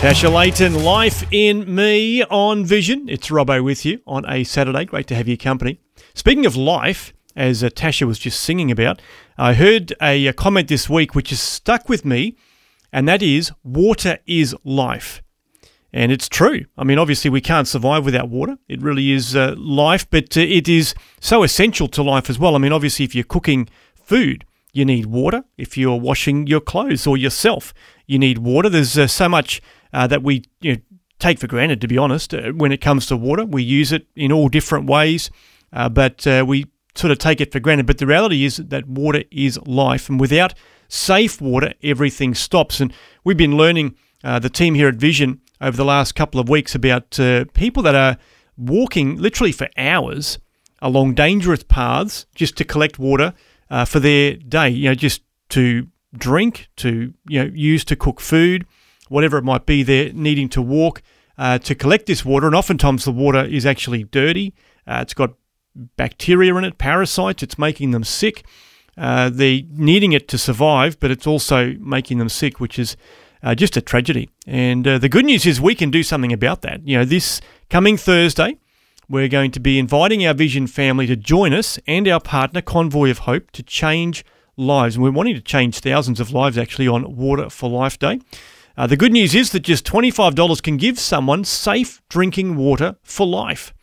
Tasha Layton, Life in Me on Vision. It's Robbo with you on a Saturday. Great to have your company. Speaking of life, as Tasha was just singing about, I heard a comment this week which has stuck with me, and that is, water is life. And it's true. I mean, obviously we can't survive without water. It really is life, but it is so essential to life as well. I mean, obviously if you're cooking food, you need water. If you're washing your clothes or yourself, you need water. There's so much that we take for granted, to be honest, when it comes to water. We use it in all different ways, but we sort of take it for granted. But the reality is that water is life, and without safe water, everything stops. And we've been learning, the team here at Vision, over the last couple of weeks about people that are walking literally for hours along dangerous paths just to collect water for their day, just to drink, to use to cook food, whatever it might be. They're needing to walk to collect this water, and oftentimes the water is actually dirty. It's got bacteria in it, parasites. It's making them sick. They're needing it to survive, but it's also making them sick, which is just a tragedy. And the good news is we can do something about that. This coming Thursday, we're going to be inviting our Vision family to join us and our partner, Convoy of Hope, to change lives. And we're wanting to change thousands of lives, actually, on Water for Life Day. The good news is that just $25 can give someone safe drinking water for life.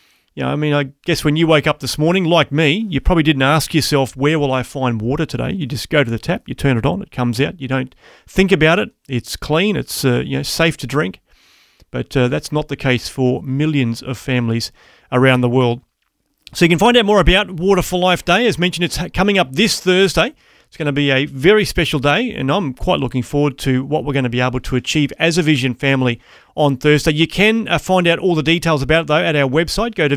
I guess when you wake up this morning, like me, you probably didn't ask yourself, where will I find water today? You just go to the tap, you turn it on, it comes out. You don't think about it. It's clean. It's safe to drink. But that's not the case for millions of families around the world. So you can find out more about Water for Life Day. As mentioned, it's coming up this Thursday. It's going to be a very special day, and I'm quite looking forward to what we're going to be able to achieve as a Vision family on Thursday. You can find out all the details about it, though, at our website. Go to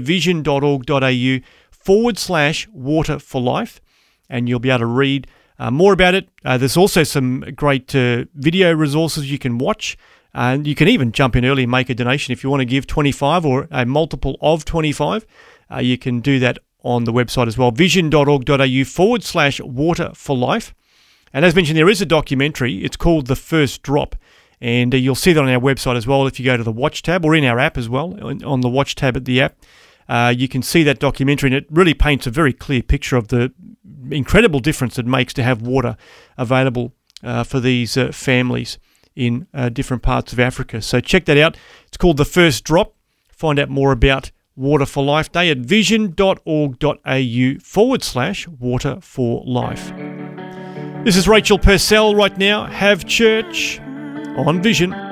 vision.org.au/water for life, and you'll be able to read more about it. There's also some great video resources you can watch, and you can even jump in early and make a donation if you want to give 25 or a multiple of 25. You can do that on the website as well, vision.org.au/water for life. And as mentioned, there is a documentary. It's called The First Drop, and you'll see that on our website as well if you go to the Watch tab, or in our app as well, on the Watch tab at the app. You can see that documentary, and it really paints a very clear picture of the incredible difference it makes to have water available for these families in different parts of Africa. So check that out. It's called The First Drop. Find out more about Water for Life Day at vision.org.au/water for life. This is Rachel Purcell right now. Have church on Vision.